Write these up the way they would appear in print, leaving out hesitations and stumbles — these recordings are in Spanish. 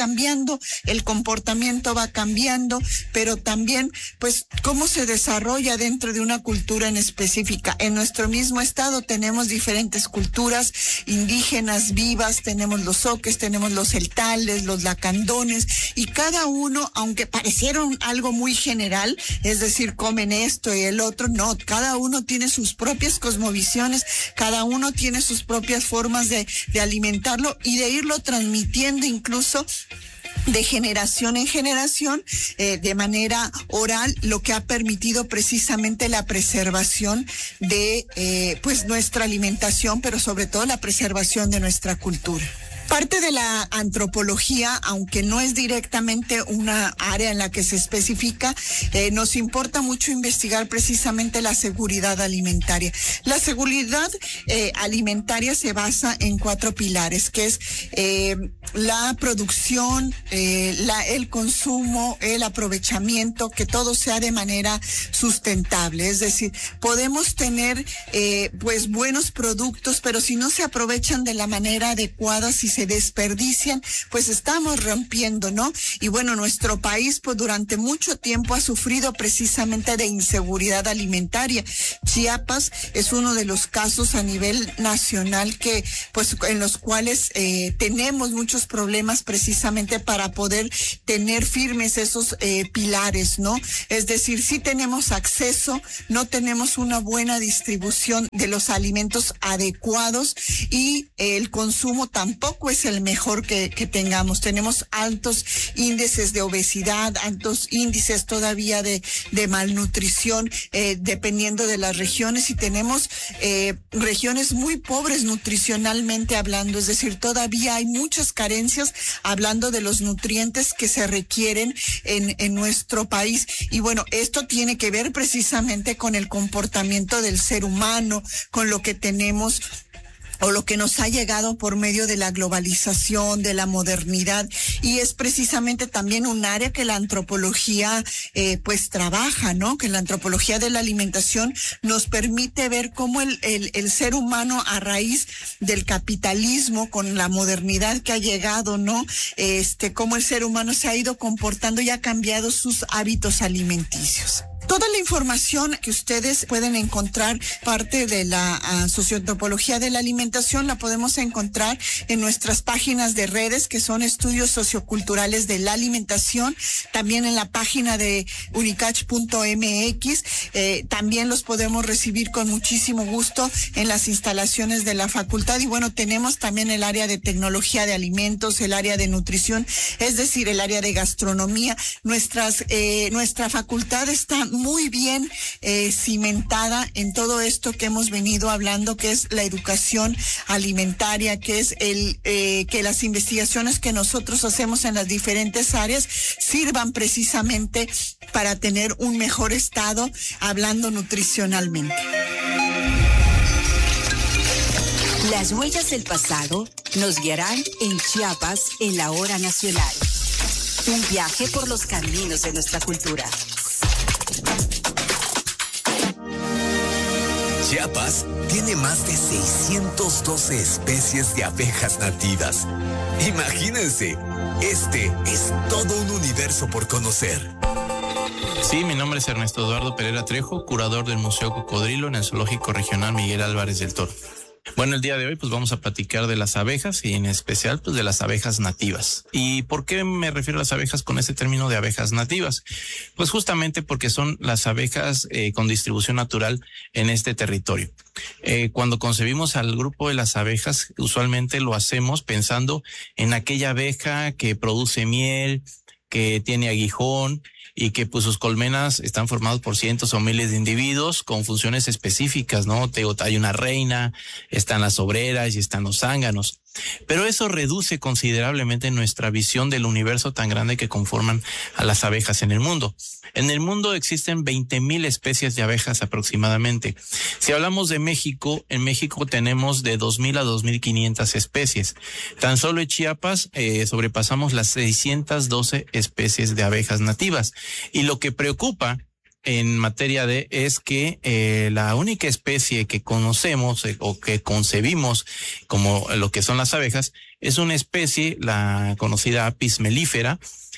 cambiando, el comportamiento va cambiando, pero también, pues, cómo se desarrolla dentro de una cultura en específica. En nuestro mismo estado tenemos diferentes culturas indígenas vivas, tenemos los zoques, tenemos los celtales, los lacandones, y cada uno, aunque parecieron algo muy general, es decir, comen esto y el otro, no, cada uno tiene sus propias cosmovisiones, cada uno tiene sus propias formas de alimentarlo y de irlo transmitiendo incluso de generación en generación, de manera oral, lo que ha permitido precisamente la preservación de pues nuestra alimentación, pero sobre todo la preservación de nuestra cultura. Parte de la antropología, aunque no es directamente una área en la que se especifica, nos importa mucho investigar precisamente la seguridad alimentaria. La seguridad alimentaria se basa en 4 pilares, que es la producción, el consumo, el aprovechamiento, que todo sea de manera sustentable. Es decir, podemos tener pues buenos productos, pero si no se aprovechan de la manera adecuada, si se desperdician, pues estamos rompiendo, ¿no? Y bueno, nuestro país pues durante mucho tiempo ha sufrido precisamente de inseguridad alimentaria. Chiapas es uno de los casos a nivel nacional que pues en los cuales tenemos muchos problemas precisamente para poder tener firmes esos pilares, ¿no? Es decir, sí tenemos acceso, no tenemos una buena distribución de los alimentos adecuados y el consumo tampoco es el mejor que tengamos. Tenemos altos índices de obesidad, altos índices todavía de malnutrición, dependiendo de las regiones, y tenemos regiones muy pobres nutricionalmente hablando, es decir, todavía hay muchas carencias hablando de los nutrientes que se requieren en nuestro país. Y bueno, esto tiene que ver precisamente con el comportamiento del ser humano, con lo que tenemos o lo que nos ha llegado por medio de la globalización, de la modernidad, y es precisamente también un área que la antropología pues trabaja, ¿no? Que la antropología de la alimentación nos permite ver cómo el ser humano, a raíz del capitalismo, con la modernidad que ha llegado, ¿no? Cómo el ser humano se ha ido comportando y ha cambiado sus hábitos alimenticios. Toda la información que ustedes pueden encontrar, parte de la socioantropología de la alimentación, la podemos encontrar en nuestras páginas de redes, que son Estudios Socioculturales de la Alimentación, también en la página de unicach.mx, también los podemos recibir con muchísimo gusto en las instalaciones de la facultad. Y bueno, tenemos también el área de tecnología de alimentos, el área de nutrición, es decir, el área de gastronomía. Nuestra facultad está muy bien cimentada en todo esto que hemos venido hablando, que es la educación alimentaria, que es que las investigaciones que nosotros hacemos en las diferentes áreas sirvan precisamente para tener un mejor estado hablando nutricionalmente. Las huellas del pasado nos guiarán en Chiapas en la hora nacional. Un viaje por los caminos de nuestra cultura. Chiapas tiene más de 612 especies de abejas nativas. Imagínense, este es todo un universo por conocer. Sí, mi nombre es Ernesto Eduardo Pereira Trejo, curador del Museo Cocodrilo en el Zoológico Regional Miguel Álvarez del Toro. Bueno, el día de hoy pues vamos a platicar de las abejas y en especial pues de las abejas nativas. ¿Y por qué me refiero a las abejas con este término de abejas nativas? Pues justamente porque son las abejas con distribución natural en este territorio. Cuando concebimos al grupo de las abejas, usualmente lo hacemos pensando en aquella abeja que produce miel, que tiene aguijón y que pues sus colmenas están formadas por cientos o miles de individuos con funciones específicas, ¿no? Hay una reina, están las obreras y están los zánganos. Pero eso reduce considerablemente nuestra visión del universo tan grande que conforman a las abejas en el mundo. En el mundo existen 20,000 especies de abejas aproximadamente. Si hablamos de México, en México tenemos de 2,000 a 2,500 especies. Tan solo en Chiapas sobrepasamos las 612 especies de abejas nativas. Y lo que preocupa en materia es que la única especie que conocemos o que concebimos como lo que son las abejas es una especie, la conocida Apis mellifera,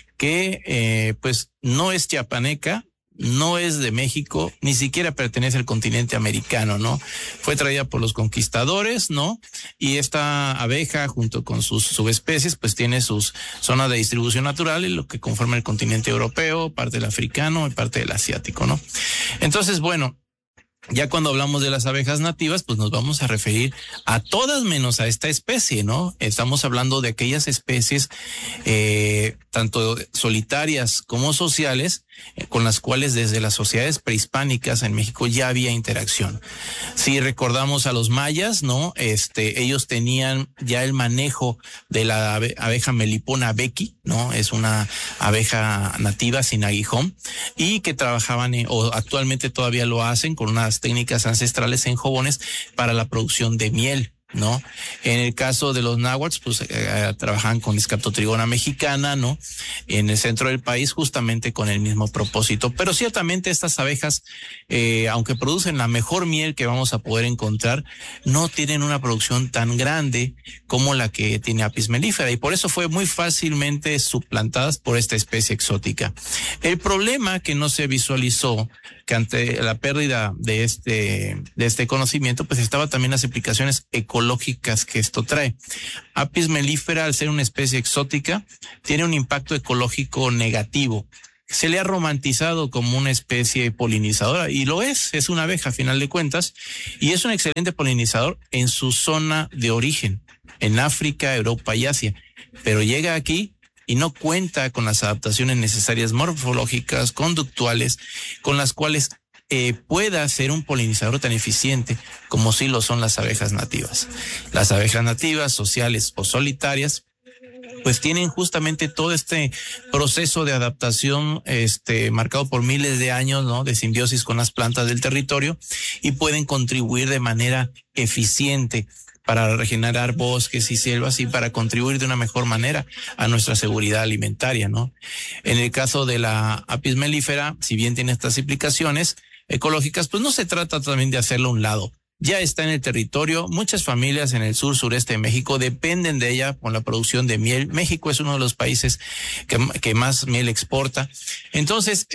que pues no es chiapaneca, no es de México, ni siquiera pertenece al continente americano, ¿no? Fue traída por los conquistadores, ¿no? Y esta abeja, junto con sus subespecies, pues tiene sus zonas de distribución natural, y lo que conforma el continente europeo, parte del africano y parte del asiático, ¿no? Entonces, bueno, ya cuando hablamos de las abejas nativas, pues nos vamos a referir a todas menos a esta especie, ¿no? Estamos hablando de aquellas especies, tanto solitarias como sociales, con las cuales desde las sociedades prehispánicas en México ya había interacción. Si recordamos a los mayas, ¿no? Ellos tenían ya el manejo de la abeja Melipona becky, ¿no? Es una abeja nativa sin aguijón y que trabajaban o actualmente todavía lo hacen con unas técnicas ancestrales en jabones para la producción de miel, ¿no? En el caso de los náhuatl, pues trabajan con Scatotrigona mexicana, ¿no? En el centro del país, justamente con el mismo propósito. Pero ciertamente estas abejas, aunque producen la mejor miel que vamos a poder encontrar, no tienen una producción tan grande como la que tiene Apis mellifera, y por eso fue muy fácilmente suplantadas por esta especie exótica. El problema que no se visualizó, que ante la pérdida de este conocimiento, pues estaba también las implicaciones ecológicas que esto trae. Apis mellifera, al ser una especie exótica, tiene un impacto ecológico negativo. Se le ha romantizado como una especie polinizadora, y lo es una abeja a final de cuentas, y es un excelente polinizador en su zona de origen, en África, Europa y Asia, pero llega aquí y no cuenta con las adaptaciones necesarias morfológicas, conductuales, con las cuales pueda ser un polinizador tan eficiente como sí lo son las abejas nativas. Las abejas nativas, sociales o solitarias, pues tienen justamente todo este proceso de adaptación marcado por miles de años, ¿no? De simbiosis con las plantas del territorio, y pueden contribuir de manera eficiente para regenerar bosques y selvas y para contribuir de una mejor manera a nuestra seguridad alimentaria, ¿no? En el caso de la Apis mellifera, si bien tiene estas implicaciones ecológicas, pues no se trata también de hacerlo a un lado. Ya está en el territorio. Muchas familias en el sureste de México dependen de ella con la producción de miel. México es uno de los países que más miel exporta. Entonces,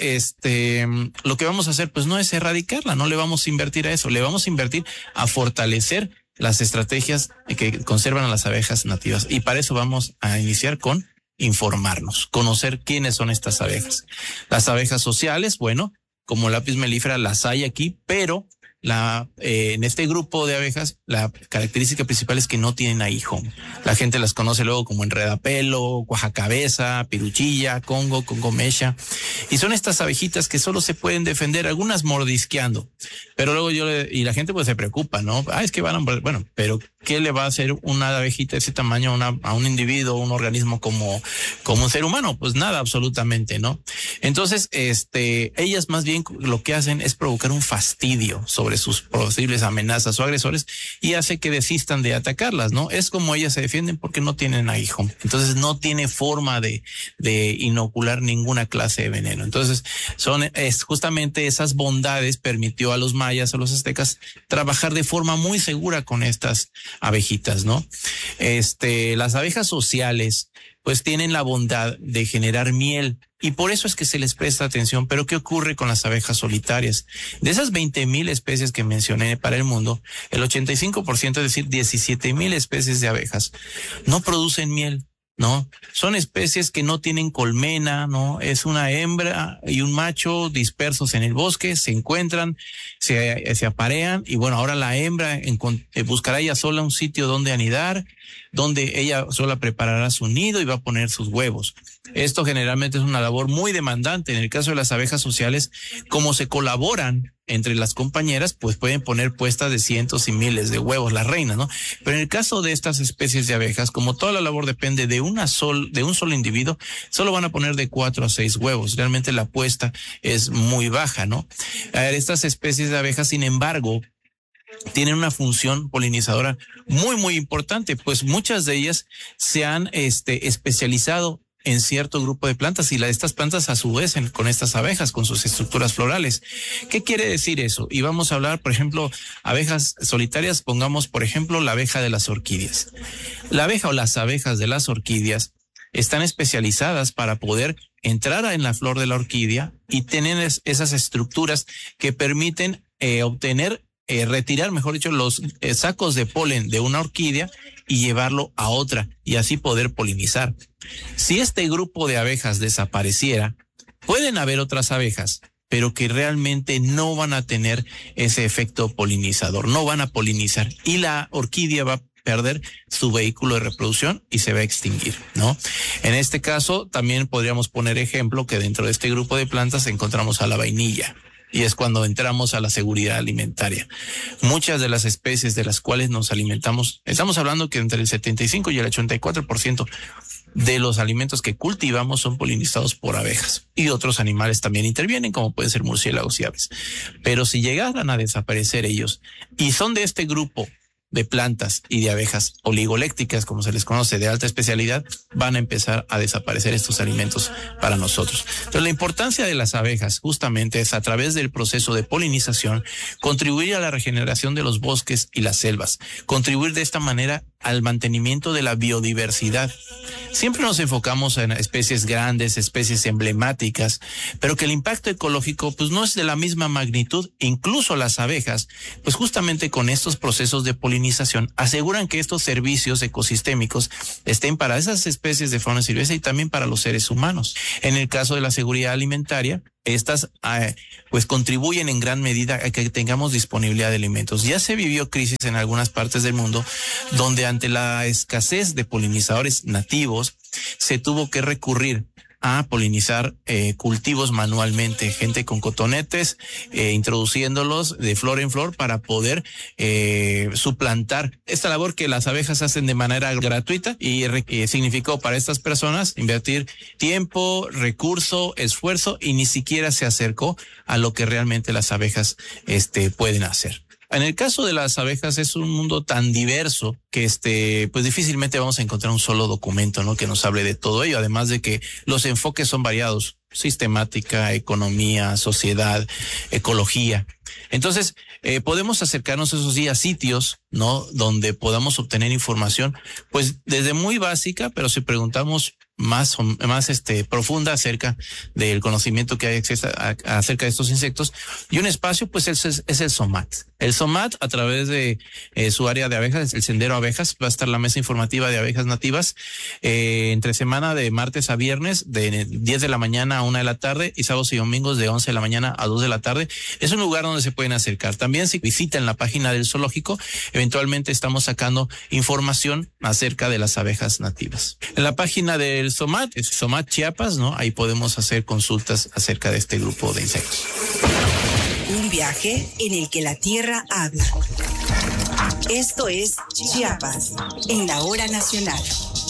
lo que vamos a hacer, pues no es erradicarla, no le vamos a invertir a eso, le vamos a invertir a fortalecer las estrategias que conservan a las abejas nativas. Y para eso vamos a iniciar con informarnos, conocer quiénes son estas abejas. Las abejas sociales, bueno, como la Apis mellifera las hay aquí, pero en este grupo de abejas, la característica principal es que no tienen aguijón. La gente las conoce luego como enredapelo, cuajacabeza, piruchilla, congo mecha. Y son estas abejitas que solo se pueden defender, algunas mordisqueando. Pero luego y la gente pues se preocupa, ¿no? Es que bueno, pero ¿qué le va a hacer una abejita de ese tamaño a un individuo, un organismo como un ser humano? Pues nada, absolutamente, ¿no? Entonces, ellas más bien lo que hacen es provocar un fastidio sobre sus posibles amenazas o agresores, y hace que desistan de atacarlas, ¿no? Es como ellas se defienden porque no tienen aguijón. Entonces no tiene forma de inocular ninguna clase de veneno. Entonces justamente esas bondades permitió a los mayas, a los aztecas, trabajar de forma muy segura con estas abejitas, ¿no? Las abejas sociales pues tienen la bondad de generar miel, y por eso es que se les presta atención. Pero ¿qué ocurre con las abejas solitarias? De esas 20,000 especies que mencioné para el mundo, el 85%, es decir, 17,000 especies de abejas, no producen miel, ¿no? Son especies que no tienen colmena, ¿no? Es una hembra y un macho dispersos en el bosque, se encuentran, se aparean, y bueno, ahora la hembra buscará ella sola un sitio donde anidar, donde ella sola preparará su nido y va a poner sus huevos. Esto generalmente es una labor muy demandante. En el caso de las abejas sociales, como se colaboran entre las compañeras, pues pueden poner puestas de cientos y miles de huevos las reinas, ¿no? Pero en el caso de estas especies de abejas, como toda la labor depende de un solo individuo, solo van a poner de 4 a 6 huevos. Realmente la puesta es muy baja, ¿no? Estas especies de abejas, sin embargo, tienen una función polinizadora muy, muy importante, pues muchas de ellas se han especializado en cierto grupo de plantas y estas plantas a su vez con estas abejas, con sus estructuras florales. ¿Qué quiere decir eso? Y vamos a hablar, por ejemplo, abejas solitarias, pongamos, por ejemplo, la abeja de las orquídeas. La abeja o las abejas de las orquídeas están especializadas para poder entrar en la flor de la orquídea y tener esas estructuras que permiten retirar, mejor dicho, los sacos de polen de una orquídea y llevarlo a otra y así poder polinizar. Si este grupo de abejas desapareciera, pueden haber otras abejas, pero que realmente no van a tener ese efecto polinizador, no van a polinizar y la orquídea va a perder su vehículo de reproducción y se va a extinguir, ¿no? En este caso, también podríamos poner ejemplo que dentro de este grupo de plantas encontramos a la vainilla. Y es cuando entramos a la seguridad alimentaria. Muchas de las especies de las cuales nos alimentamos, estamos hablando que entre el 75 y el 84% de los alimentos que cultivamos son polinizados por abejas. Y otros animales también intervienen, como pueden ser murciélagos y aves. Pero si llegaran a desaparecer ellos, y son de este grupo de plantas y de abejas oligolécticas, como se les conoce, de alta especialidad, van a empezar a desaparecer estos alimentos para nosotros. Entonces, la importancia de las abejas justamente es, a través del proceso de polinización, contribuir a la regeneración de los bosques y las selvas, contribuir de esta manera al mantenimiento de la biodiversidad. Siempre nos enfocamos en especies grandes, especies emblemáticas, pero que el impacto ecológico pues no es de la misma magnitud. Incluso las abejas, pues justamente con estos procesos de polinización, aseguran que estos servicios ecosistémicos estén para esas especies de fauna silvestre y también para los seres humanos. En el caso de la seguridad alimentaria, estas pues contribuyen en gran medida a que tengamos disponibilidad de alimentos. Ya se vivió crisis en algunas partes del mundo donde ante la escasez de polinizadores nativos se tuvo que recurrir a polinizar cultivos manualmente, gente con cotonetes, introduciéndolos de flor en flor para poder suplantar esta labor que las abejas hacen de manera gratuita y significó para estas personas invertir tiempo, recurso, esfuerzo y ni siquiera se acercó a lo que realmente las abejas pueden hacer. En el caso de las abejas es un mundo tan diverso que pues difícilmente vamos a encontrar un solo documento, ¿no?, que nos hable de todo ello, además de que los enfoques son variados: sistemática, economía, sociedad, ecología. Entonces, podemos acercarnos esos días a sitios, ¿no?, donde podamos obtener información, pues desde muy básica, pero si preguntamos más profunda acerca del conocimiento que hay acerca de estos insectos. Y un espacio, pues es el SOMAT. El SOMAT, a través de su área de abejas, el Sendero Abejas, va a estar la mesa informativa de abejas nativas entre semana de martes a viernes de 10 de la mañana a 1 de la tarde y sábados y domingos de 11 de la mañana a 2 de la tarde. Es un lugar donde se pueden acercar. También si visitan la página del zoológico, eventualmente estamos sacando información acerca de las abejas nativas. En la página del SOMAT, es SOMAT Chiapas, ¿no? Ahí podemos hacer consultas acerca de este grupo de insectos. Un viaje en el que la tierra habla. Esto es Chiapas, en la hora nacional.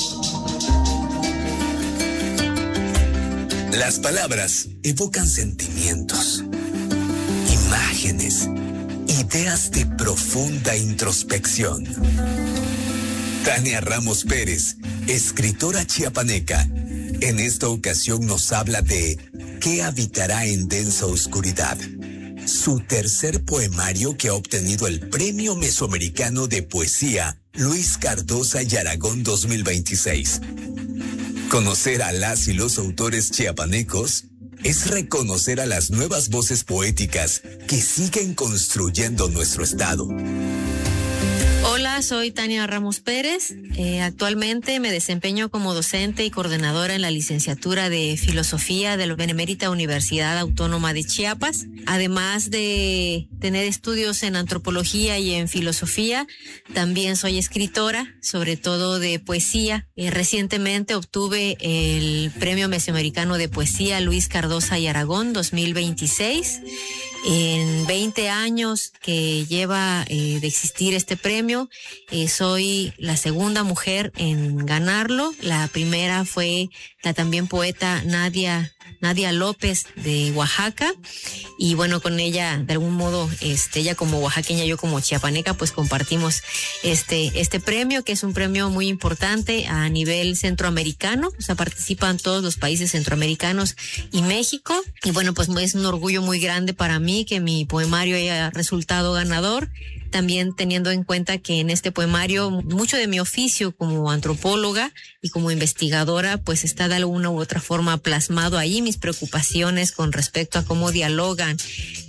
Las palabras evocan sentimientos, imágenes, ideas de profunda introspección. Tania Ramos Pérez, escritora chiapaneca, en esta ocasión nos habla de ¿Qué habitará en densa oscuridad?, su tercer poemario que ha obtenido el Premio Mesoamericano de Poesía Luis Cardosa y Aragón 2026. Conocer a las y los autores chiapanecos es reconocer a las nuevas voces poéticas que siguen construyendo nuestro estado. Hola, soy Tania Ramos Pérez. Actualmente me desempeño como docente y coordinadora en la licenciatura de Filosofía de la Benemérita Universidad Autónoma de Chiapas. Además de tener estudios en antropología y en filosofía, también soy escritora, sobre todo de poesía. Recientemente obtuve el Premio Mesoamericano de Poesía Luis Cardosa y Aragón 2026 En 20 años que lleva de existir este premio, soy la segunda mujer en ganarlo. La primera fue la también poeta Nadia López de Oaxaca, y bueno, con ella de algún modo, ella como oaxaqueña, yo como chiapaneca, pues compartimos este premio, que es un premio muy importante a nivel centroamericano. O sea, participan todos los países centroamericanos y México, y bueno, pues es un orgullo muy grande para mí que mi poemario haya resultado ganador. También teniendo en cuenta que en este poemario mucho de mi oficio como antropóloga y como investigadora pues está de alguna u otra forma plasmado ahí, mis preocupaciones con respecto a cómo dialogan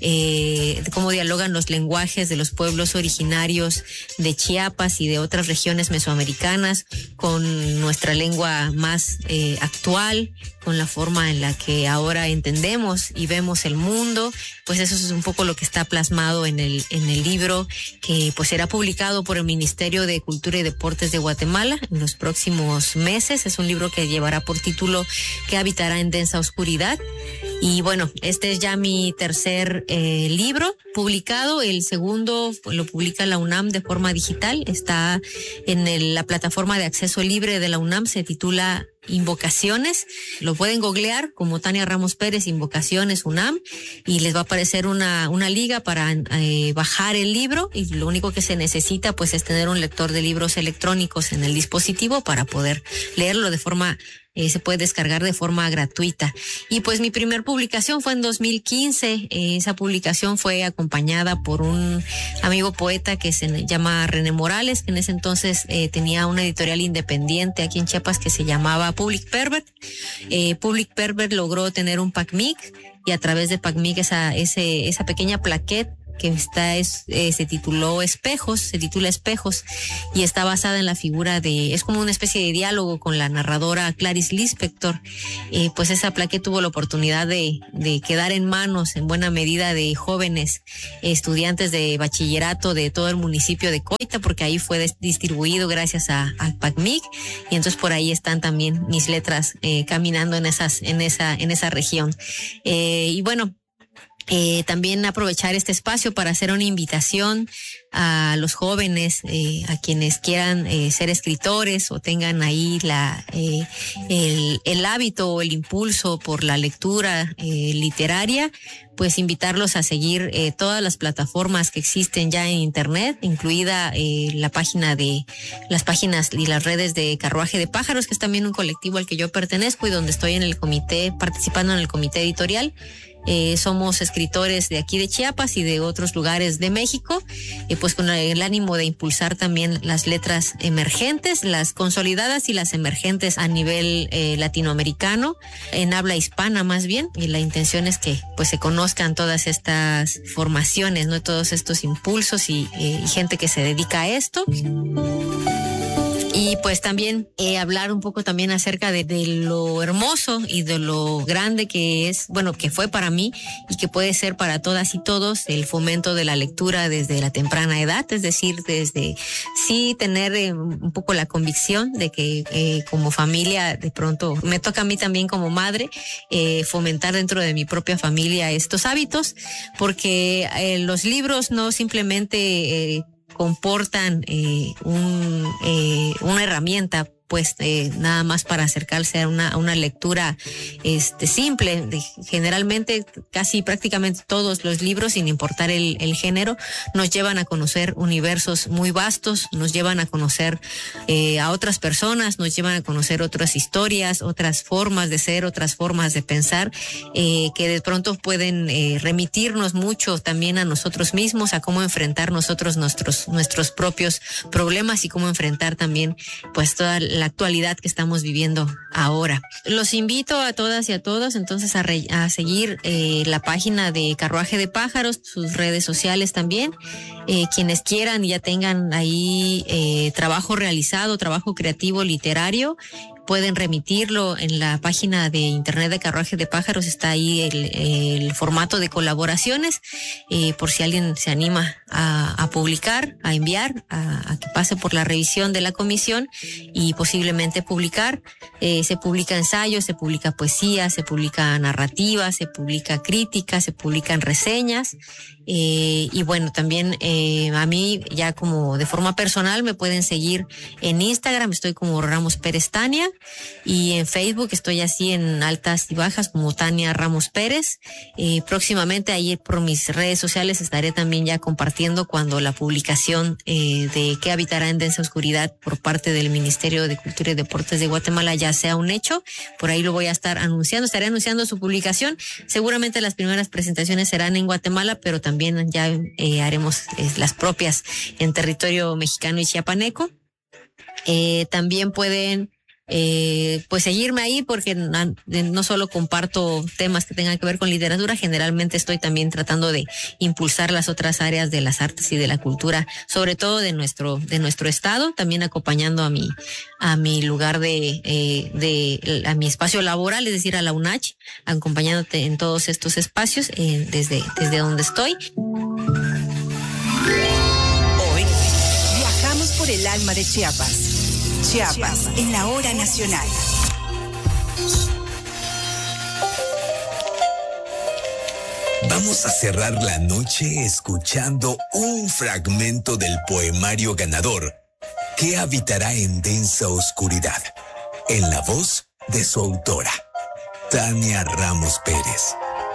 los lenguajes de los pueblos originarios de Chiapas y de otras regiones mesoamericanas con nuestra lengua más actual, con la forma en la que ahora entendemos y vemos el mundo. Pues eso es un poco lo que está plasmado en el libro, que pues será publicado por el Ministerio de Cultura y Deportes de Guatemala en los próximos meses. Es un libro que llevará por título "¿Qué habitará en densa oscuridad?". Y bueno, este es ya mi tercer libro publicado. El segundo lo publica la UNAM de forma digital. Está en la plataforma de acceso libre de la UNAM. Se titula Invocaciones. Lo pueden googlear como Tania Ramos Pérez, Invocaciones UNAM, y les va a aparecer una liga para bajar el libro, y lo único que se necesita pues es tener un lector de libros electrónicos en el dispositivo para poder leerlo de forma se puede descargar de forma gratuita. Y pues mi primer publicación fue en 2015. Esa publicación fue acompañada por un amigo poeta que se llama René Morales, que en ese entonces tenía una editorial independiente aquí en Chiapas que se llamaba Public Pervert. Public Pervert logró tener un PACMIC, y a través de PACMIC esa pequeña plaqueta que se titula Espejos, y está basada en la figura es como una especie de diálogo con la narradora Clarice Lispector. Pues esa plaqueta tuvo la oportunidad de quedar en manos en buena medida de jóvenes estudiantes de bachillerato de todo el municipio de Coita, porque ahí fue distribuido gracias a PACMIC, y entonces por ahí están también mis letras caminando en esa región. Y bueno, también aprovechar este espacio para hacer una invitación a los jóvenes, a quienes quieran ser escritores o tengan ahí el hábito o el impulso por la lectura literaria, pues invitarlos a seguir todas las plataformas que existen ya en internet, incluida las páginas y las redes de Carruaje de Pájaros, que es también un colectivo al que yo pertenezco y donde estoy participando en el comité editorial. Somos escritores de aquí de Chiapas y de otros lugares de México, pues con el ánimo de impulsar también las letras emergentes, las consolidadas y las emergentes a nivel latinoamericano, en habla hispana más bien, y la intención es que pues se conozcan todas estas formaciones, ¿no? Todos estos impulsos y gente que se dedica a esto. Y pues también hablar un poco también acerca de lo hermoso y de lo grande que es, bueno, que fue para mí y que puede ser para todas y todos el fomento de la lectura desde la temprana edad, es decir, desde sí tener un poco la convicción de que como familia, de pronto me toca a mí también como madre fomentar dentro de mi propia familia estos hábitos, porque los libros no simplemente comportan una herramienta, pues nada más para acercarse a una lectura simple. Generalmente casi prácticamente todos los libros, sin importar el género, nos llevan a conocer universos muy vastos, nos llevan a conocer a otras personas, nos llevan a conocer otras historias, otras formas de ser, otras formas de pensar, que de pronto pueden remitirnos mucho también a nosotros mismos, a cómo enfrentar nosotros nuestros propios problemas y cómo enfrentar también pues toda la actualidad que estamos viviendo ahora. Los invito a todas y a todos entonces a seguir la página de Carruaje de Pájaros, sus redes sociales también. Quienes quieran y ya tengan ahí trabajo realizado, trabajo creativo literario, pueden remitirlo en la página de internet de Carruaje de Pájaros, está ahí el formato de colaboraciones, por si alguien se anima a publicar, a enviar, a que pase por la revisión de la comisión y posiblemente publicar. Se publica ensayos, se publica poesía, se publica narrativa, se publica crítica, se publican reseñas, y bueno, también a mí ya como de forma personal me pueden seguir en Instagram, estoy como Ramos Pérez Tania, y en Facebook estoy así en altas y bajas como Tania Ramos Pérez. Próximamente ahí por mis redes sociales estaré también ya compartiendo cuando la publicación de ¿Qué habitará en densa oscuridad? Por parte del Ministerio de Cultura y Deportes de Guatemala ya sea un hecho. Por ahí lo voy a estar anunciando, estaré anunciando su publicación. Seguramente las primeras presentaciones serán en Guatemala, pero también ya haremos las propias en territorio mexicano y chiapaneco. También pueden pues seguirme ahí porque no solo comparto temas que tengan que ver con literatura, generalmente estoy también tratando de impulsar las otras áreas de las artes y de la cultura, sobre todo de nuestro estado, también acompañando a mi lugar a mi espacio laboral, es decir, a la UNACH, acompañándote en todos estos espacios desde donde estoy. Hoy viajamos por el alma de Chiapas. Chiapas en la hora nacional. Vamos a cerrar la noche escuchando un fragmento del poemario ganador, ¿Qué habitará en densa oscuridad? En la voz de su autora, Tania Ramos Pérez.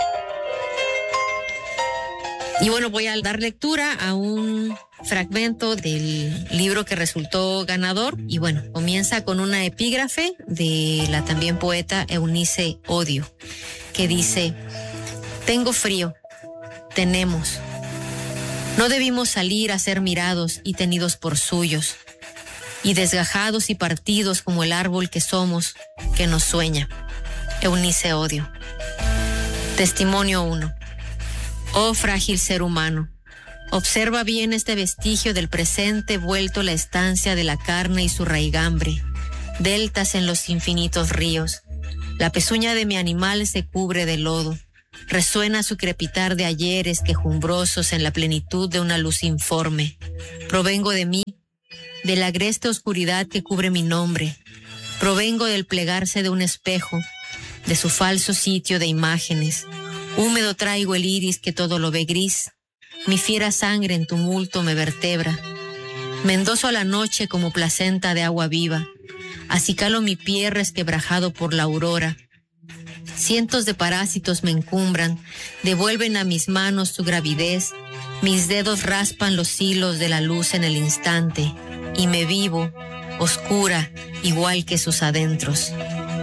Y bueno, voy a dar lectura a un fragmento del libro que resultó ganador. Y bueno, comienza con una epígrafe de la también poeta Eunice Odio, que dice: tengo frío, tenemos. No debimos salir a ser mirados y tenidos por suyos, y desgajados y partidos como el árbol que somos, que nos sueña. Eunice Odio. Testimonio 1. Oh frágil ser humano, observa bien este vestigio del presente vuelto la estancia de la carne y su raigambre, deltas en los infinitos ríos. La pezuña de mi animal se cubre de lodo, resuena su crepitar de ayeres quejumbrosos en la plenitud de una luz informe. Provengo de mí, de la agreste oscuridad que cubre mi nombre. Provengo del plegarse de un espejo, de su falso sitio de imágenes. Húmedo traigo el iris que todo lo ve gris. Mi fiera sangre en tumulto me vertebra. Me endoso a la noche como placenta de agua viva. Acicalo mi pie resquebrajado por la aurora. Cientos de parásitos me encumbran, devuelven a mis manos su gravidez. Mis dedos raspan los hilos de la luz en el instante. Y me vivo, oscura, igual que sus adentros.